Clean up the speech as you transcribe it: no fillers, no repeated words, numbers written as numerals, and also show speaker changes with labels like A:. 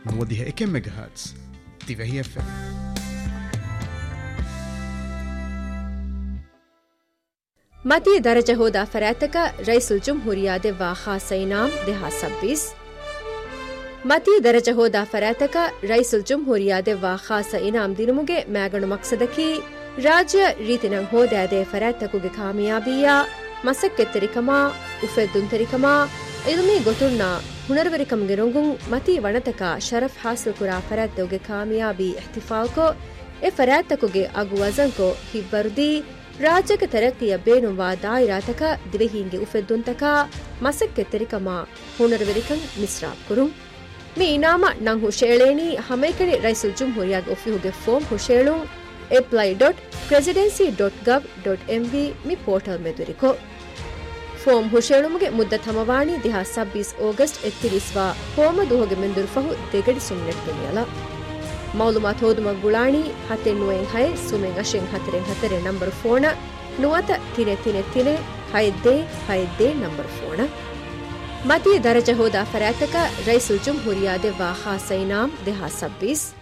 A: 91 ميجاهرتز تيفي اف ام.
B: مدی درجه هودا فراتک رئیس الجمهوریه دوا خاص انعام 2026. مدی درجه هودا فراتک رئیس الجمهوریه دوا خاص انعام ದಿನಮುಗೆ ಮ್ಯಾಗಣ ಮಕ್ಸದಕಿ ರಾಜ್ಯ ರೀತಿನಂ ಹೋದಾದೆ ಫರಾತಕುಗೆ ಕಾಮಯಾಬಿಯ ಮಸಕ್ಕೆತ್ತರಿಕಮ ಉಫೆದ್ದುಂತರಿಕಮ ಇದುಮಿ ಗೊತುನ್ನ ಹುನರ್ವರಿಕಂಗೆ ರಂಗುಂ ಮತಿ ವಣತಕ ಶರಫ್ ಹಾಸಿಲ್ ಕುರಾ ಫರಾತಕುಗೆ ಕಾಮಯಾಬಿ ಇಹ್ತಿಫಾಲ್ಕೋ ಎ ಫರಾತಕುಗೆ ಅಗು ವಜನ್ಕೋ ಹಿಬ್ಬರ್ದಿ ರಾಜ್ಯಕ ತರಕ್ಕಿಯ ಬೇನುವಾ ದಾಯಿರಾತಕ ದಿವೆಹಿಂಗೆ ಉಫೆದ್ದುಂತಕ ಮಸಕ್ಕೆತ್ತರಿಕಮ ಹುನರ್ವರಿಕಂ ಮಿಸ್ರಾಬ್ ಕುರುಂ ಮಿ ಇನಾಮ ನಂ ಹುಶೇಳೇನಿ ಹಮೇಕಣಿ ರೈಸುಲ್ ಜುಮ್ಹೂರಿಯಾಗ ಒಫಿಹುಗೆ ಫೋಮ್ ಹುಶೇಳುಂ apply.presidency.gov.mv ಮಿ ಪೋರ್ಟಲ್ ಮೆದುರಿಕೊ ಫೋಮ್ ಹುಶೇಳುಮುಗೆ ಮುದ್ದ ಥಮವಾಣಿ 26 ಆಗಸ್ಟ್ ಎತ್ತಿರಿಸ್ವಾ ಫೋಮ ದುಹೊಗೆ ಮೆಂದುರು ಫಹು ದೆಗಡಿ ಸುಮ್ನೆಟ್ ದುನಿಯಲ ಮೌಲುಮಾತ್ ಹೋದುಮ ಗುಳಾಣಿ ಹತೆನ್ನುವೆಂ ಹೈ ಸುಮೆಂ ಅಶೆಂ ಹತರೆಂ ಹತರೆ ನಂಬರ್ ಫೋನ ನುವತ ತಿನೆ ತಿನೆ ತಿನೆ ಹೈದ್ದೆ ಹೈದ್ದೆ ನಂಬರ್ ಫೋನ ಮತಿ ದರಜ ಹೋದ ಫರಾತಕ ರೈಸುಲ್ ಜುಮ್ಹೂರಿಯಾ ದೆವಾ ಖಾಸ ಇನಾಮ್ 2026